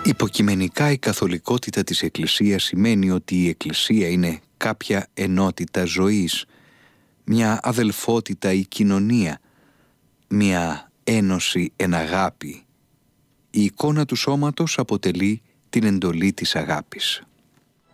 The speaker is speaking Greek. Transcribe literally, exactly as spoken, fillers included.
Υποκειμενικά η καθολικότητα της Εκκλησίας σημαίνει ότι η Εκκλησία είναι κάποια ενότητα ζωής, μια αδελφότητα ή κοινωνία, μια ένωση εν αγάπη. Η εικόνα του σώματος αποτελεί την εντολή της αγάπης.